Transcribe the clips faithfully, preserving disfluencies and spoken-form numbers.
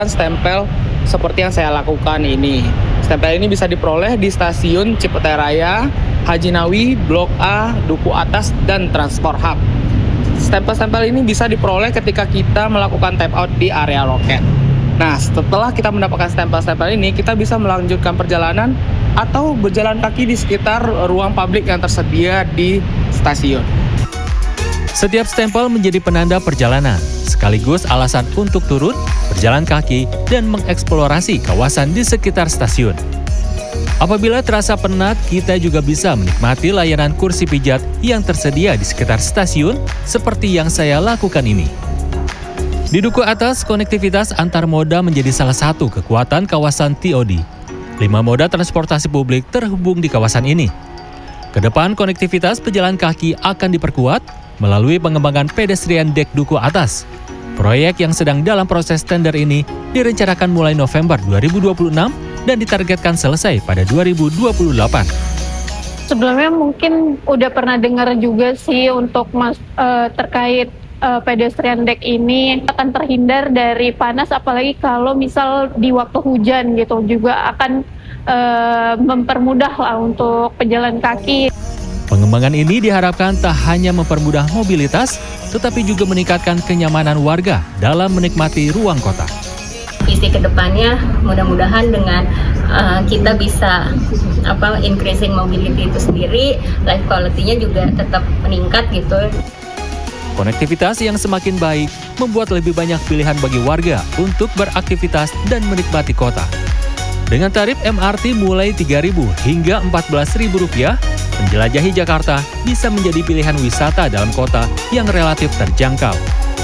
Stempel seperti yang saya lakukan ini. Stempel ini bisa diperoleh di stasiun Cipete Raya, Haji Nawi, Blok A, Duku Atas, dan Transport Hub. Stempel-stempel ini bisa diperoleh ketika kita melakukan tap out di area loket. Nah, setelah kita mendapatkan stempel-stempel ini, kita bisa melanjutkan perjalanan atau berjalan kaki di sekitar ruang publik yang tersedia di stasiun. Setiap stempel menjadi penanda perjalanan, sekaligus alasan untuk turun, berjalan kaki, dan mengeksplorasi kawasan di sekitar stasiun. Apabila terasa penat, kita juga bisa menikmati layanan kursi pijat yang tersedia di sekitar stasiun, seperti yang saya lakukan ini. Di Duku Atas, konektivitas antar moda menjadi salah satu kekuatan kawasan T O D. Lima moda transportasi publik terhubung di kawasan ini. Kedepan, konektivitas pejalan kaki akan diperkuat melalui pengembangan pedestrian dek Duku Atas. Proyek yang sedang dalam proses tender ini direncanakan mulai November dua ribu dua puluh enam dan ditargetkan selesai pada dua ribu dua puluh delapan. Sebelumnya mungkin udah pernah dengar juga sih untuk mas, uh, terkait uh, pedestrian dek ini akan terhindar dari panas, apalagi kalau misal di waktu hujan gitu, juga akan uh, mempermudah lah untuk pejalan kaki. Pengembangan ini diharapkan tak hanya mempermudah mobilitas, tetapi juga meningkatkan kenyamanan warga dalam menikmati ruang kota. Visi kedepannya mudah-mudahan dengan uh, kita bisa apa increasing mobility itu sendiri, life quality-nya juga tetap meningkat gitu. Konektivitas yang semakin baik membuat lebih banyak pilihan bagi warga untuk beraktivitas dan menikmati kota. Dengan tarif M R T mulai tiga ribu hingga empat belas ribu rupiah, menjelajahi Jakarta bisa menjadi pilihan wisata dalam kota yang relatif terjangkau.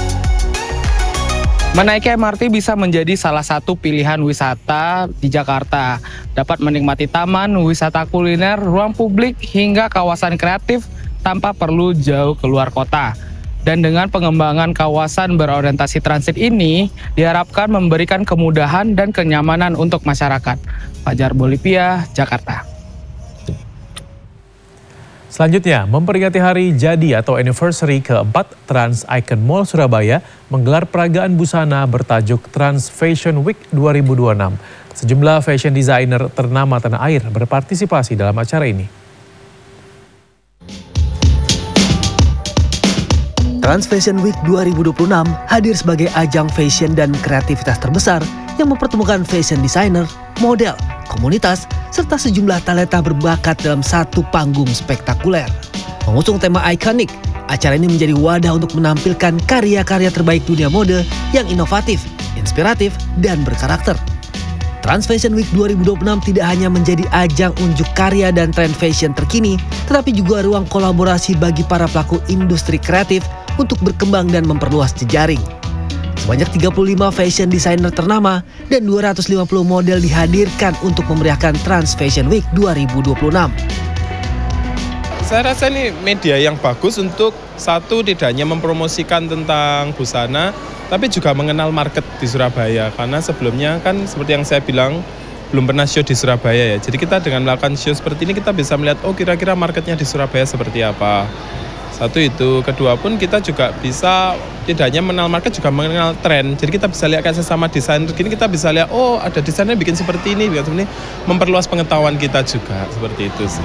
Menaiki M R T bisa menjadi salah satu pilihan wisata di Jakarta. Dapat menikmati taman, wisata kuliner, ruang publik, hingga kawasan kreatif tanpa perlu jauh keluar kota. Dan dengan pengembangan kawasan berorientasi transit ini, diharapkan memberikan kemudahan dan kenyamanan untuk masyarakat. Fajar Bolivia, Jakarta. Selanjutnya, memperingati hari jadi atau anniversary keempat, Trans Icon Mall Surabaya menggelar peragaan busana bertajuk Trans Fashion Week dua ribu dua puluh enam. Sejumlah fashion designer ternama tanah air berpartisipasi dalam acara ini. Trans Fashion Week dua ribu dua puluh enam hadir sebagai ajang fashion dan kreativitas terbesar yang mempertemukan fashion designer, model, komunitas, serta sejumlah talenta berbakat dalam satu panggung spektakuler. Mengusung tema ikonik, acara ini menjadi wadah untuk menampilkan karya-karya terbaik dunia mode yang inovatif, inspiratif, dan berkarakter. Trans Fashion Week dua ribu dua puluh enam tidak hanya menjadi ajang unjuk karya dan tren fashion terkini, tetapi juga ruang kolaborasi bagi para pelaku industri kreatif untuk berkembang dan memperluas jejaring. Sebanyak tiga puluh lima fashion designer ternama dan dua ratus lima puluh model dihadirkan untuk memeriahkan Trans Fashion Week dua ribu dua puluh enam. Saya rasa ini media yang bagus untuk satu tidak hanya mempromosikan tentang busana, tapi juga mengenal market di Surabaya. Karena sebelumnya kan seperti yang saya bilang, belum pernah show di Surabaya ya. Jadi kita dengan melakukan show seperti ini kita bisa melihat, oh kira-kira marketnya di Surabaya seperti apa. Satu itu, kedua pun kita juga bisa tidak hanya mengenal market, juga mengenal tren. Jadi kita bisa lihat kayak sesama desainer gini, kita bisa lihat, oh ada desainer bikin seperti ini, bikin seperti ini, memperluas pengetahuan kita juga, seperti itu sih.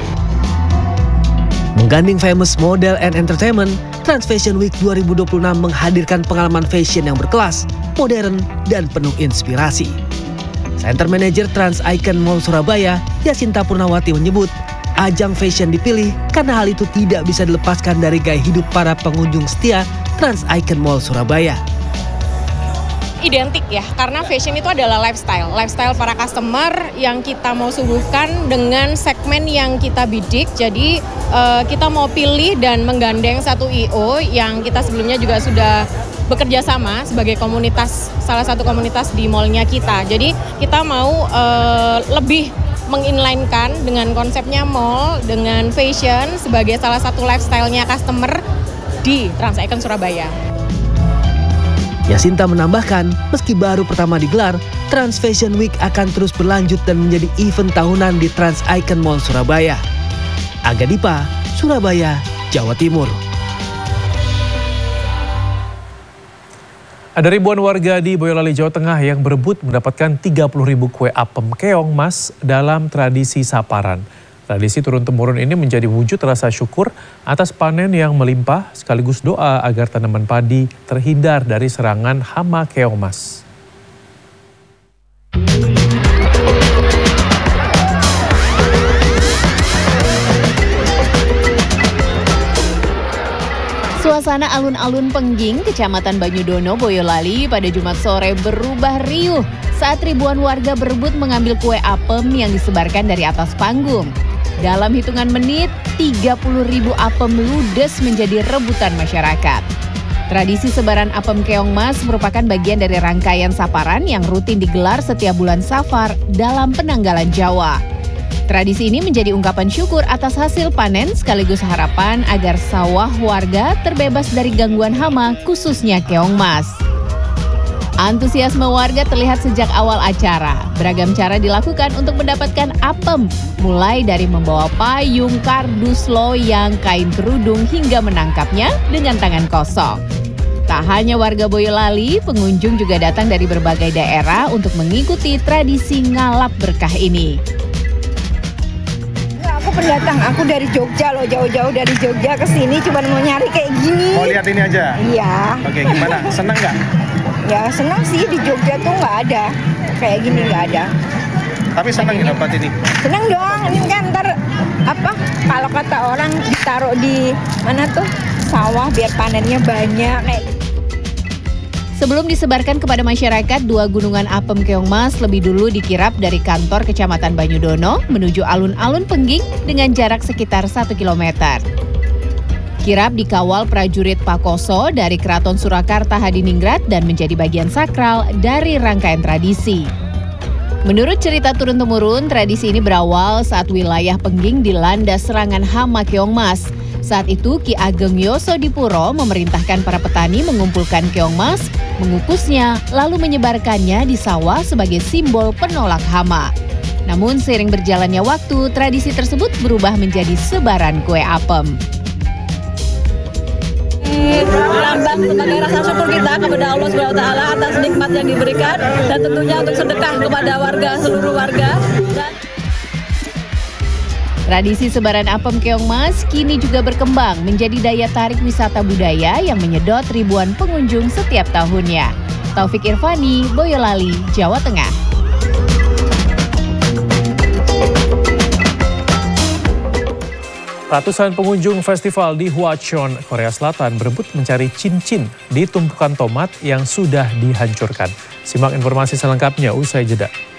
Mengganding famous model and entertainment, Trans Fashion Week dua ribu dua puluh enam menghadirkan pengalaman fashion yang berkelas, modern, dan penuh inspirasi. Center Manager Trans Icon Mall Surabaya, Yasinta Purnawati menyebut, ajang fashion dipilih karena hal itu tidak bisa dilepaskan dari gaya hidup para pengunjung setia Trans Icon Mall Surabaya. Identik ya, karena fashion itu adalah lifestyle. Lifestyle para customer yang kita mau suguhkan dengan segmen yang kita bidik. Jadi uh, kita mau pilih dan menggandeng satu I O yang kita sebelumnya juga sudah bekerja sama sebagai komunitas, salah satu komunitas di mallnya kita. Jadi kita mau uh, lebih menginlinekan dengan konsepnya mall, dengan fashion sebagai salah satu lifestyle-nya customer di Trans Icon Surabaya. Yasinta menambahkan, meski baru pertama digelar, Trans Fashion Week akan terus berlanjut dan menjadi event tahunan di Trans Icon Mall Surabaya. Aga Dipa, Surabaya, Jawa Timur. Ada ribuan warga di Boyolali, Jawa Tengah yang berebut mendapatkan tiga puluh ribu kue apem keong mas dalam tradisi saparan. Tradisi turun-temurun ini menjadi wujud rasa syukur atas panen yang melimpah sekaligus doa agar tanaman padi terhindar dari serangan hama keong mas. Suasana alun-alun Pengging, Kecamatan Banyudono, Boyolali pada Jumat sore berubah riuh saat ribuan warga berebut mengambil kue apem yang disebarkan dari atas panggung. Dalam hitungan menit, tiga puluh ribu apem ludes menjadi rebutan masyarakat. Tradisi sebaran apem keong mas merupakan bagian dari rangkaian saparan yang rutin digelar setiap bulan Safar dalam penanggalan Jawa. Tradisi ini menjadi ungkapan syukur atas hasil panen sekaligus harapan agar sawah warga terbebas dari gangguan hama khususnya keong mas. Antusiasme warga terlihat sejak awal acara. Beragam cara dilakukan untuk mendapatkan apem, mulai dari membawa payung, kardus, loyang, kain kerudung hingga menangkapnya dengan tangan kosong. Tak hanya warga Boyolali, pengunjung juga datang dari berbagai daerah untuk mengikuti tradisi ngalap berkah ini. Aku pendatang, aku dari Jogja loh, jauh-jauh dari Jogja ke sini cuma mau nyari kayak gini. Mau lihat ini aja? Iya. Oke, gimana? Senang nggak? Ya senang sih, di Jogja tuh nggak ada, kayak gini nggak ada. Tapi senang ya dapat ini? Senang dong, ini kan ntar apa, kalau kata orang ditaruh di mana tuh, sawah biar panennya banyak kayak. Sebelum disebarkan kepada masyarakat, dua gunungan apem keong mas lebih dulu dikirap dari kantor Kecamatan Banyudono menuju alun-alun Pengging dengan jarak sekitar satu kilometer. Kirap dikawal prajurit Pakoso dari Keraton Surakarta Hadiningrat dan menjadi bagian sakral dari rangkaian tradisi. Menurut cerita turun-temurun, tradisi ini berawal saat wilayah Pengging dilanda serangan hama keong mas. Saat itu Ki Ageng Yosodipuro memerintahkan para petani mengumpulkan keong mas, mengukusnya, lalu menyebarkannya di sawah sebagai simbol penolak hama. Namun seiring berjalannya waktu, tradisi tersebut berubah menjadi sebaran kue apem. Lambang sebagai rasa syukur kita kepada Allah subhanahu wa taala atas nikmat yang diberikan dan tentunya untuk sedekah kepada warga, seluruh warga. Dan tradisi sebaran apem keong mas kini juga berkembang menjadi daya tarik wisata budaya yang menyedot ribuan pengunjung setiap tahunnya. Taufik Irvani, Boyolali, Jawa Tengah. Ratusan pengunjung festival di Hwacheon, Korea Selatan berebut mencari cincin di tumpukan tomat yang sudah dihancurkan. Simak informasi selengkapnya usai jeda.